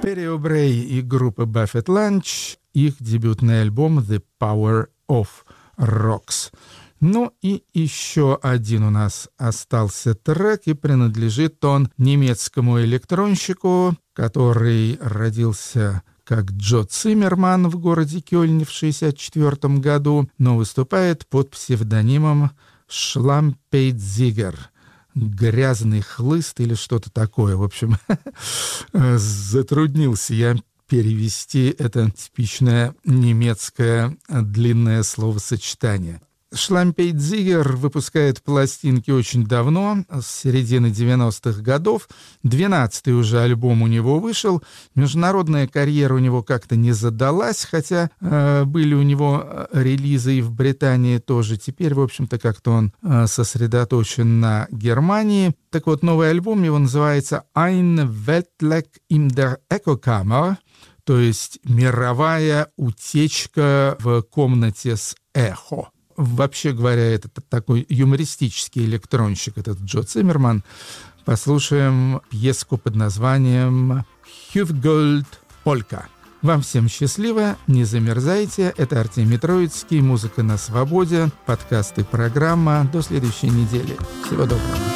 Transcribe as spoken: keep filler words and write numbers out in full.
Перио Брей и группа Buffett Lunch, их дебютный альбом «The Power of Rocks». Ну и еще один у нас остался трек, и принадлежит он немецкому электронщику, который родился как Джо Циммерман в городе Кёльне в шестьдесят четвёртом году, но выступает под псевдонимом Шлампейдзигер. Грязный хлыст или что-то такое. В общем, затруднился я перевести это типичное немецкое длинное словосочетание. Шлампейдзигер выпускает пластинки очень давно, с середины девяностых годов. двенадцатый уже альбом у него вышел. Международная карьера у него как-то не задалась, хотя э, были у него релизы и в Британии тоже. Теперь, в общем-то, как-то он э, сосредоточен на Германии. Так вот, новый альбом его называется «Ein Weltleck in der Echokammer», то есть «Мировая утечка в комнате с эхо». Вообще говоря, это такой юмористический электронщик, этот Джо Циммерман. Послушаем пьеску под названием «Hufgold Polka». Вам всем счастливо, не замерзайте. Это Артемий Троицкий, «Музыка на свободе», подкаст и программа. До следующей недели. Всего доброго.